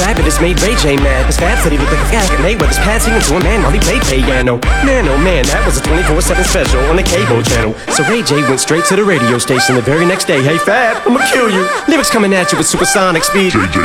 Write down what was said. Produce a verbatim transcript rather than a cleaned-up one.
Fabulous made Ray J mad. Cause Fab said he looked like a guy at Mayweather's pad singing to a man while he played piano. Man, oh man, that was a twenty-four seven special on the cable channel. So Ray J went straight to the radio station the very next day. Hey Fab, I'ma kill you. Lyrics coming at you with supersonic speed.